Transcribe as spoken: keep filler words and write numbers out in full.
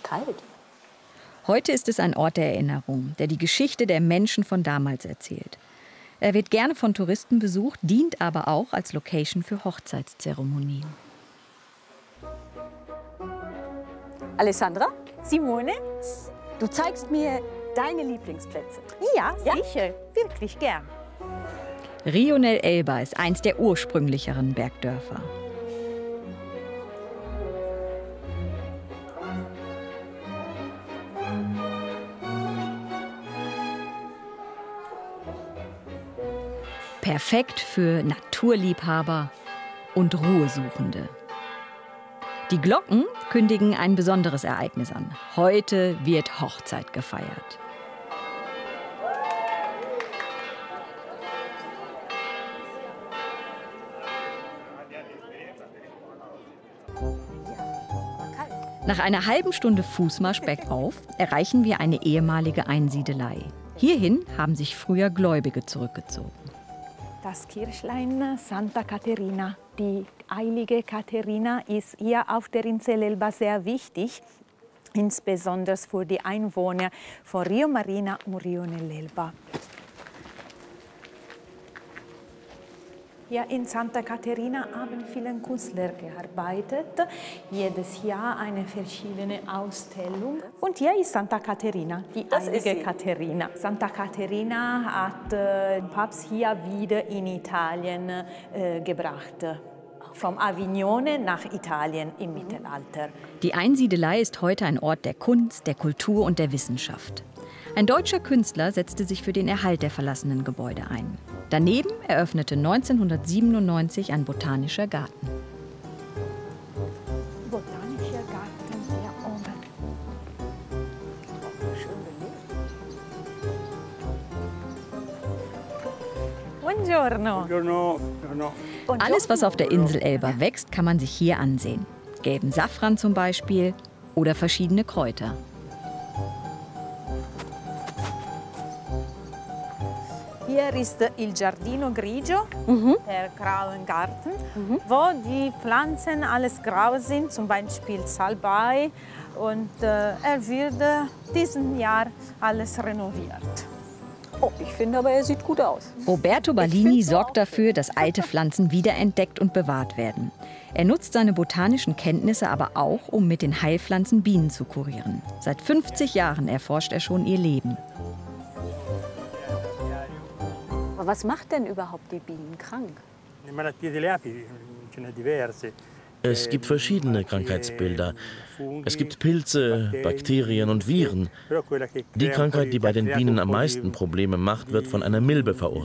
kalt. Heute ist es ein Ort der Erinnerung, der die Geschichte der Menschen von damals erzählt. Er wird gerne von Touristen besucht, dient aber auch als Location für Hochzeitszeremonien. Alessandra, Simone? du zeigst mir deine Lieblingsplätze. Ja, Ja? sicher. Wirklich gern. Rio nel Elba ist eins der ursprünglicheren Bergdörfer. Perfekt für Naturliebhaber und Ruhesuchende. Die Glocken kündigen ein besonderes Ereignis an. Heute wird Hochzeit gefeiert. Nach einer halben Stunde Fußmarsch bergauf erreichen wir eine ehemalige Einsiedelei. Hierhin haben sich früher Gläubige zurückgezogen. Das Kirchlein Santa Caterina. Die heilige Katharina ist hier auf der Insel Elba sehr wichtig, insbesondere für die Einwohner von Rio Marina und Rio nel Elba. Hier in Santa Caterina haben viele Künstler gearbeitet. Jedes Jahr eine verschiedene Ausstellung. Und hier ist Santa Caterina, die Das ist heilige sie. Caterina. Santa Caterina hat äh, den Papst hier wieder in Italien äh, gebracht. Vom Avignone nach Italien im Mittelalter. Die Einsiedelei ist heute ein Ort der Kunst, der Kultur und der Wissenschaft. Ein deutscher Künstler setzte sich für den Erhalt der verlassenen Gebäude ein. Daneben eröffnete neunzehnhundertsiebenundneunzig ein botanischer Garten. Botanischer Garten hier oben. Buongiorno. Buongiorno. Buongiorno. Alles, was auf der Insel Elba wächst, kann man sich hier ansehen. Gelben Safran zum Beispiel oder verschiedene Kräuter. Hier ist Il Giardino Grigio, Mhm. der graue Garten, wo die Pflanzen alles grau sind, zum Beispiel Salbei. Und äh, er wird äh, diesen Jahr alles renoviert. Oh, ich finde aber, er sieht gut aus. Roberto Ballini sorgt dafür, dass alte Pflanzen wiederentdeckt und bewahrt werden. Er nutzt seine botanischen Kenntnisse aber auch, um mit den Heilpflanzen Bienen zu kurieren. Seit fünfzig Jahren erforscht er schon ihr Leben. Aber was macht denn überhaupt die Bienen krank? Le malattie delle api ce ne diverse. Es gibt verschiedene Krankheitsbilder. Es gibt Pilze, Bakterien und Viren. Die Krankheit, die bei den Bienen am meisten Probleme macht, wird von einer Milbe verursacht.